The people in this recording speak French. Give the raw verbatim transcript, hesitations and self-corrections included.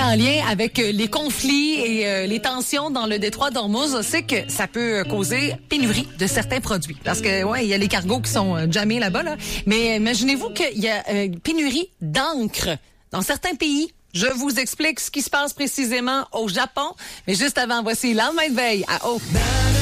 en lien avec les conflits et euh, les tensions dans le détroit d'Ormuz, on sait que ça peut causer pénurie de certains produits. Parce que, ouais, il y a les cargos qui sont euh, jammés là-bas, là. Mais imaginez-vous qu'il y a euh, pénurie d'encre dans certains pays. Je vous explique ce qui se passe précisément au Japon. Mais juste avant, voici Lendemain de veille à O.